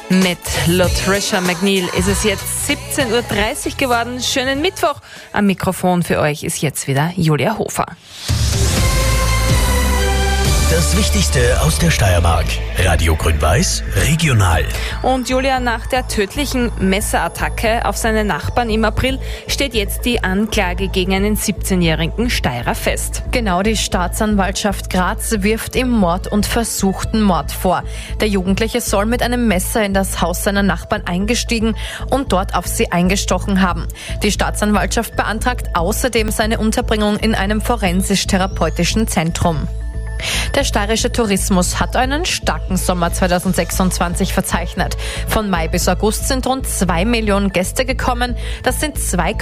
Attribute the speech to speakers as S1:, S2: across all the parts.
S1: Mit Latricia McNeil ist es jetzt 17.30 Uhr geworden. Schönen Mittwoch. Am Mikrofon für euch ist jetzt wieder Julia Hofer.
S2: Das Wichtigste aus der Steiermark. Radio Grün-Weiß, regional.
S1: Und Julia, nach der tödlichen Messerattacke auf seine Nachbarn im April steht jetzt die Anklage gegen einen 17-jährigen Steirer fest.
S3: Genau, die Staatsanwaltschaft Graz wirft ihm Mord und versuchten Mord vor. Der Jugendliche soll mit einem Messer in das Haus seiner Nachbarn eingestiegen und dort auf sie eingestochen haben. Die Staatsanwaltschaft beantragt außerdem seine Unterbringung in einem forensisch-therapeutischen Zentrum. Der steirische Tourismus hat einen starken Sommer 2026 verzeichnet. Von Mai bis August sind rund 2 Millionen Gäste gekommen. Das sind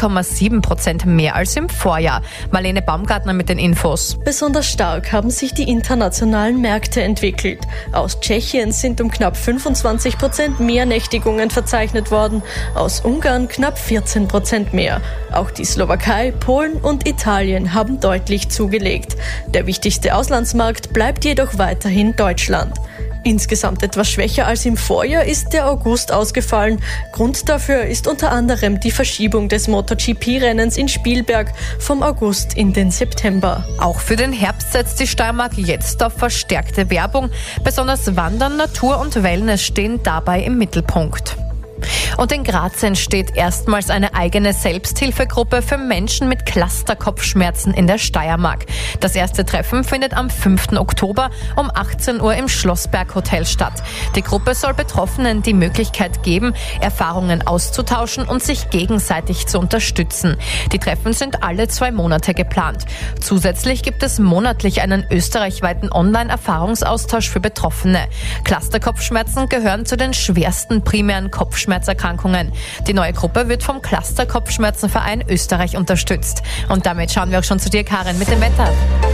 S3: 2,7% mehr als im Vorjahr. Marlene Baumgartner mit den Infos.
S4: Besonders stark haben sich die internationalen Märkte entwickelt. Aus Tschechien sind um knapp 25% mehr Nächtigungen verzeichnet worden. Aus Ungarn knapp 14% mehr. Auch die Slowakei, Polen und Italien haben deutlich zugelegt. Der wichtigste Auslandsmarkt bleibt jedoch weiterhin Deutschland. Insgesamt etwas schwächer als im Vorjahr ist der August ausgefallen. Grund dafür ist unter anderem die Verschiebung des MotoGP-Rennens in Spielberg vom August in den September.
S3: Auch für den Herbst setzt die Steiermark jetzt auf verstärkte Werbung. Besonders Wandern, Natur und Wellness stehen dabei im Mittelpunkt. Und in Graz entsteht erstmals eine eigene Selbsthilfegruppe für Menschen mit Cluster-Kopfschmerzen in der Steiermark. Das erste Treffen findet am 5. Oktober um 18 Uhr im Schlossberg Hotel statt. Die Gruppe soll Betroffenen die Möglichkeit geben, Erfahrungen auszutauschen und sich gegenseitig zu unterstützen. Die Treffen sind alle 2 Monate geplant. Zusätzlich gibt es monatlich einen österreichweiten Online-Erfahrungsaustausch für Betroffene. Cluster-Kopfschmerzen gehören zu den schwersten primären Kopfschmerzerkrankungen. Die neue Gruppe wird vom Cluster-Kopfschmerzenverein Österreich unterstützt. Und damit schauen wir auch schon zu dir, Karin, mit dem Wetter.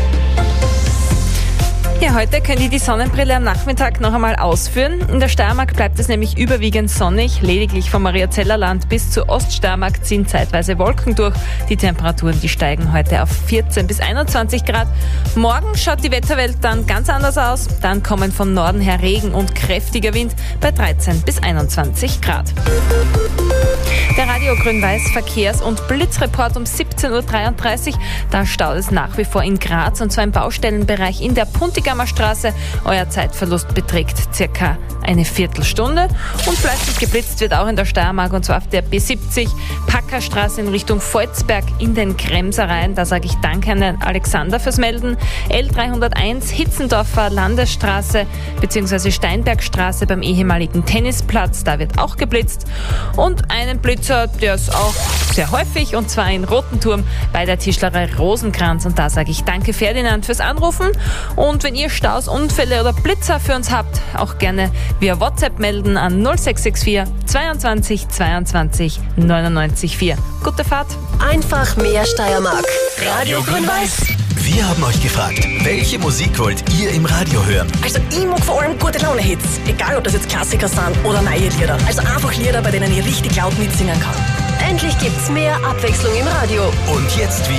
S1: Ja, heute könnt ihr die Sonnenbrille am Nachmittag noch einmal ausführen. In der Steiermark bleibt es nämlich überwiegend sonnig. Lediglich vom Mariazellerland bis zur Oststeiermark ziehen zeitweise Wolken durch. Die Temperaturen, die steigen heute auf 14 bis 21 Grad. Morgen schaut die Wetterwelt dann ganz anders aus. Dann kommen von Norden her Regen und kräftiger Wind bei 13 bis 21 Grad. Der Radio Grün-Weiß Verkehrs- und Blitzreport um 17.33 Uhr. Da staut es nach wie vor in Graz und zwar im Baustellenbereich in der Puntigammer Straße. Euer Zeitverlust beträgt circa eine Viertelstunde. Und fleißig geblitzt wird auch in der Steiermark und zwar auf der B70 Packerstraße in Richtung Volzberg in den Kremsereien. Da sage ich Danke an den Alexander fürs Melden. L301 Hitzendorfer Landesstraße bzw. Steinbergstraße beim ehemaligen Tennisplatz. Da wird auch geblitzt. Und einen Blitzer, der ist auch sehr häufig, und zwar in Rotenturm bei der Tischlerei Rosenkranz. Und da sage ich Danke Ferdinand fürs Anrufen. Und wenn ihr Staus, Unfälle oder Blitzer für uns habt, auch gerne via WhatsApp melden an 0664 22 22 99 4. Gute Fahrt.
S5: Einfach mehr Steiermark. Radio Grün-Weiß.
S2: Wir haben euch gefragt, welche Musik wollt ihr im Radio hören?
S5: Also ich mag vor allem gute Laune-Hits. Egal, ob das jetzt Klassiker sind oder neue Lieder. Also einfach Lieder, bei denen ich richtig laut mitsingen kann. Endlich gibt's mehr Abwechslung im Radio.
S2: Und jetzt wieder